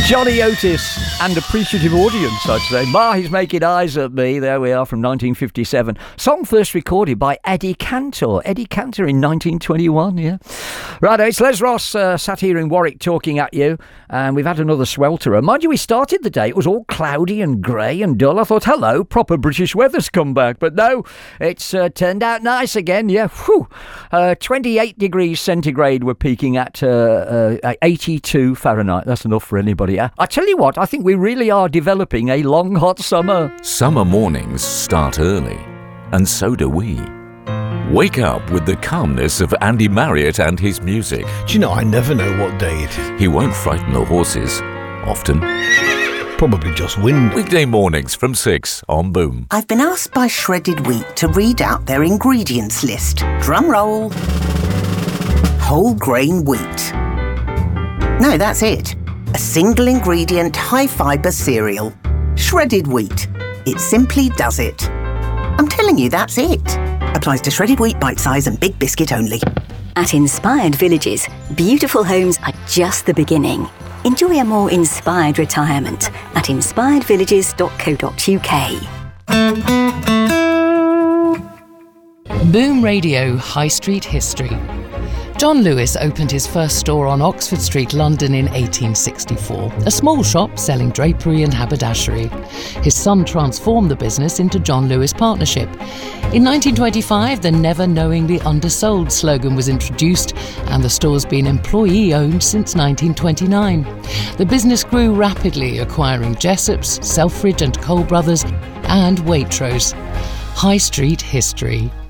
Johnny Otis and appreciative audience, I'd say. Ma, he's making eyes at me. There we are from 1957. Song first recorded by Eddie Cantor. Eddie Cantor in 1921, yeah. Right, it's Les Ross sat here in Warwick talking at you, and we've had another swelterer. Mind you, we started the day, it was all cloudy and grey and dull. I thought, hello, proper British weather's come back. But no, it's turned out nice again, yeah. Whew. 28 degrees centigrade we're peaking at 82 Fahrenheit. That's enough for anybody. I tell you what, I think we really are developing a long, hot summer. Summer mornings start early, and so do we. Wake up with the calmness of Andy Marriott and his music. Do you know, I never know what day it is. He won't frighten the horses, often. Probably just wind. Weekday mornings from 6 on Boom. I've been asked by Shredded Wheat to read out their ingredients list. Drum roll. Whole grain wheat. No, that's it. A single ingredient, high fibre cereal. Shredded wheat. It simply does it. I'm telling you, that's it. Applies to shredded wheat, bite size and big biscuit only. At Inspired Villages, beautiful homes are just the beginning. Enjoy a more inspired retirement at inspiredvillages.co.uk. Boom Radio High Street History. John Lewis opened his first store on Oxford Street, London in 1864, a small shop selling drapery and haberdashery. His son transformed the business into John Lewis Partnership. In 1925, the Never Knowingly Undersold slogan was introduced, and the store's been employee-owned since 1929. The business grew rapidly, acquiring Jessop's, Selfridge and Cole Brothers, and Waitrose. High Street History.